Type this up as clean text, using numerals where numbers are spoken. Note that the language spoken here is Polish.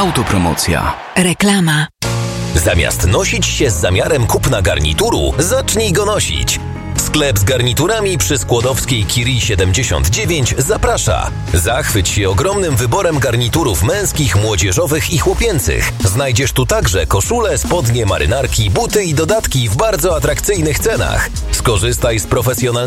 Autopromocja. Reklama. Zamiast nosić się z zamiarem kupna garnituru, zacznij go nosić. Sklep z garniturami przy Skłodowskiej Curie 79 zaprasza. Zachwyć się ogromnym wyborem garniturów męskich, młodzieżowych i chłopięcych. Znajdziesz tu także koszule, spodnie, marynarki, buty i dodatki w bardzo atrakcyjnych cenach. Skorzystaj z profesjonalnego